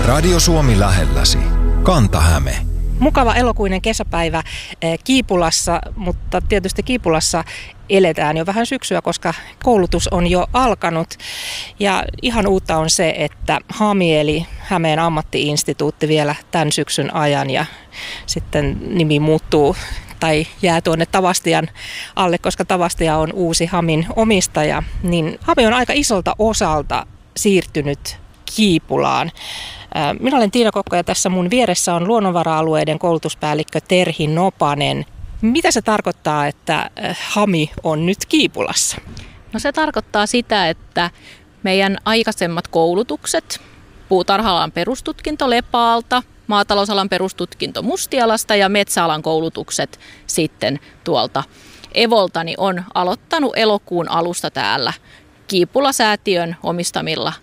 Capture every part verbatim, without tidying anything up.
Radio Suomi lähelläsi. Kanta-Häme. Mukava elokuinen kesäpäivä Kiipulassa, mutta tietysti Kiipulassa eletään jo vähän syksyä, koska koulutus on jo alkanut. Ja ihan uutta on se, että HAMI eli Hämeen ammatti-instituutti vielä tämän syksyn ajan ja sitten nimi muuttuu tai jää tuonne Tavastian alle, koska Tavastia on uusi HAMin omistaja, niin HAMI on aika isolta osalta siirtynyt Kiipulaan. Minä olen Tiina Kokko ja tässä mun vieressä on luonnonvara-alueiden koulutuspäällikkö Terhi Nopanen. Mitä se tarkoittaa, että HAMI on nyt Kiipulassa? No se tarkoittaa sitä, että meidän aikaisemmat koulutukset, puutarha-alan perustutkinto Lepaalta, maatalousalan perustutkinto Mustialasta ja metsäalan koulutukset sitten tuolta Evolta, niin on aloittanut elokuun alusta täällä Kiipula-säätiön omistamilla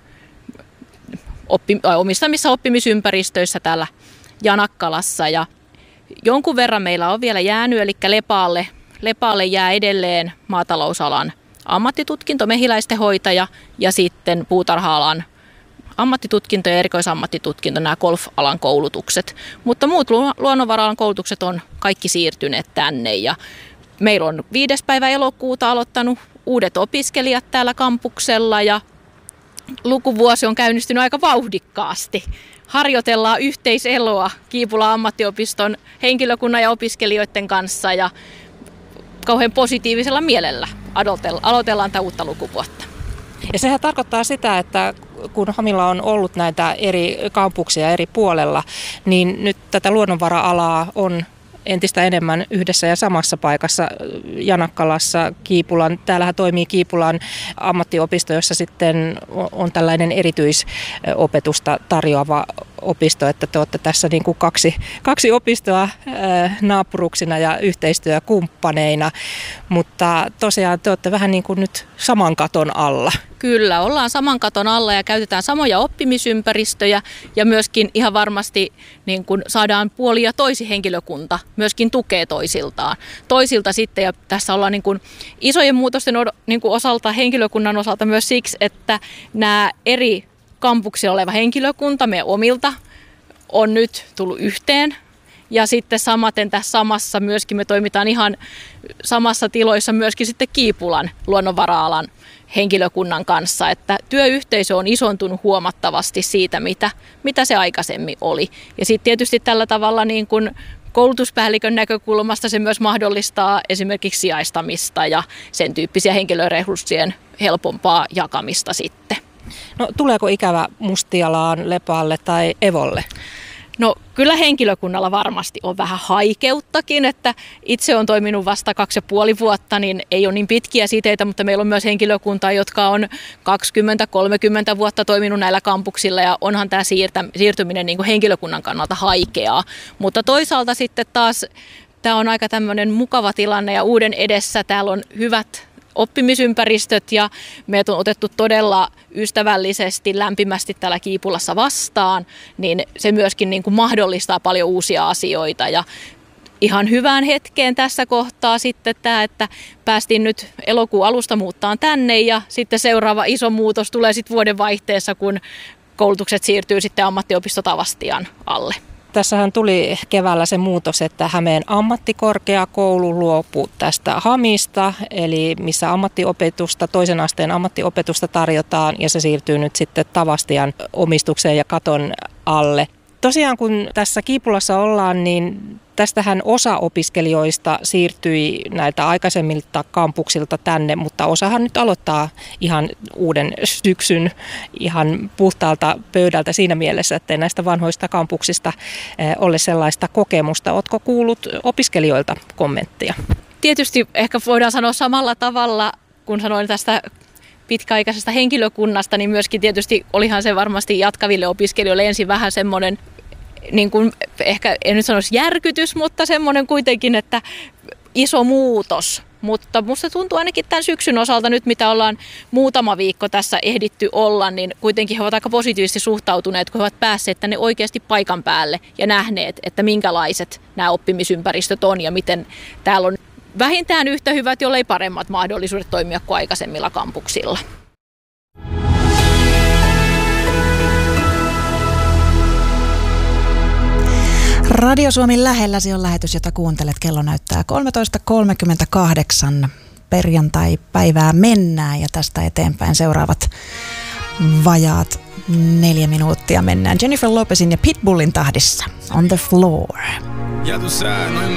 Oppi, omistamissa oppimisympäristöissä täällä Janakkalassa. Ja jonkun verran meillä on vielä jäänyt, eli Lepaalle, Lepaalle jää edelleen maatalousalan ammattitutkinto, mehiläistenhoitaja ja sitten puutarha-alan ammattitutkinto ja erikoisammattitutkinto, nämä golf-alan koulutukset. Mutta muut luonnonvara-alan koulutukset on kaikki siirtyneet tänne ja meillä on viides päivä elokuuta aloittanut uudet opiskelijat täällä kampuksella ja lukuvuosi on käynnistynyt aika vauhdikkaasti. Harjoitellaan yhteiseloa Kiipulan ammattiopiston henkilökunnan ja opiskelijoiden kanssa ja kauhean positiivisella mielellä aloitellaan tätä uutta lukuvuotta. Ja sehän tarkoittaa sitä, että kun HAMilla on ollut näitä eri kampuksia eri puolella, niin nyt tätä luonnonvara-alaa on entistä enemmän yhdessä ja samassa paikassa Janakkalassa, Kiipulan. Täällähän toimii Kiipulan ammattiopisto, jossa sitten on tällainen erityisopetusta tarjoava opisto, että te olette tässä niin kuin kaksi, kaksi opistoa naapuruksina ja yhteistyökumppaneina, mutta tosiaan te olette vähän niin kuin nyt saman katon alla. Kyllä, ollaan saman katon alla ja käytetään samoja oppimisympäristöjä ja myöskin ihan varmasti niin kuin saadaan puoli ja toisi henkilökunta myöskin tukee toisiltaan. Toisilta sitten ja tässä ollaan niin kuin isojen muutosten niin kuin osalta, henkilökunnan osalta myös siksi, että nämä eri kampuksilla oleva henkilökunta meidän omilta on nyt tullut yhteen. Ja sitten samaten tässä samassa myöskin me toimitaan ihan samassa tiloissa myöskin sitten Kiipulan luonnonvara-alan henkilökunnan kanssa, että työyhteisö on isontunut huomattavasti siitä, mitä, mitä se aikaisemmin oli. Ja sitten tietysti tällä tavalla niin kuin koulutuspäällikön näkökulmasta se myös mahdollistaa esimerkiksi sijaistamista ja sen tyyppisiä henkilöresurssien helpompaa jakamista sitten. No tuleeko ikävä Mustialaan, Lepaalle tai Evolle? No kyllä henkilökunnalla varmasti on vähän haikeuttakin, että itse on toiminut vasta kaksi ja puoli vuotta, niin ei ole niin pitkiä siteitä, mutta meillä on myös henkilökuntaa, jotka on kaksikymmentä kolmekymmentä vuotta toiminut näillä kampuksilla ja onhan tämä siirtä, siirtyminen niin kuin henkilökunnan kannalta haikeaa. Mutta toisaalta sitten taas tämä on aika tämmöinen mukava tilanne ja uuden edessä täällä on hyvät oppimisympäristöt ja meidät on otettu todella ystävällisesti, lämpimästi täällä Kiipulassa vastaan, niin se myöskin niin kuin mahdollistaa paljon uusia asioita ja ihan hyvään hetkeen tässä kohtaa sitten tämä, että päästiin nyt elokuun alusta muuttaa tänne ja sitten seuraava iso muutos tulee sitten vuoden vaihteessa, kun koulutukset siirtyy sitten ammattiopisto Tavastian alle. Tässähän tuli keväällä se muutos, että Hämeen ammattikorkeakoulu luopui tästä HAMista, eli missä ammattiopetusta, toisen asteen ammattiopetusta tarjotaan, ja se siirtyy nyt sitten Tavastian omistukseen ja katon alle. Tosiaan kun tässä Kiipulassa ollaan, niin tästähän osa opiskelijoista siirtyi näiltä aikaisemmilta kampuksilta tänne, mutta osahan nyt aloittaa ihan uuden syksyn ihan puhtaalta pöydältä siinä mielessä, että näistä vanhoista kampuksista ole sellaista kokemusta. Oletko kuullut opiskelijoilta kommentteja? Tietysti ehkä voidaan sanoa samalla tavalla, kun sanoin tästä pitkäaikaisesta henkilökunnasta, niin myöskin tietysti olihan se varmasti jatkaville opiskelijoille ensin vähän semmoinen, niin kuin ehkä en nyt sanoisi järkytys, mutta semmoinen kuitenkin, että iso muutos. Mutta musta tuntuu ainakin tämän syksyn osalta nyt, mitä ollaan muutama viikko tässä ehditty olla, niin kuitenkin he ovat aika positiivisesti suhtautuneet, kun he ovat päässeet tänne oikeasti paikan päälle ja nähneet, että minkälaiset nämä oppimisympäristöt on ja miten täällä on vähintään yhtä hyvät, jollei paremmat mahdollisuudet toimia kuin aikaisemmilla kampuksilla. Radio Suomi lähelläsi on lähetys, jota kuuntelet. Kello näyttää kolmetoista kolmekymmentäkahdeksan. Perjantai-päivää mennään ja tästä eteenpäin seuraavat vajaat neljä minuuttia mennään Jennifer Lopezin ja Pitbullin tahdissa. On the Floor. Ya tú sabes, no hay